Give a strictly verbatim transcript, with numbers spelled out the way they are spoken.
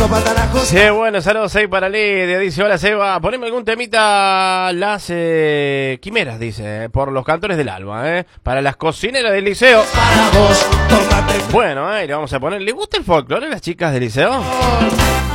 Sí, bueno, saludos ahí para Lidia. Dice, hola Seba, poneme algún temita las eh, quimeras, dice, eh, por los cantores del alba, eh, para las cocineras del liceo. Bueno, eh, le vamos a poner, ¿le gusta el folclore a las chicas del liceo?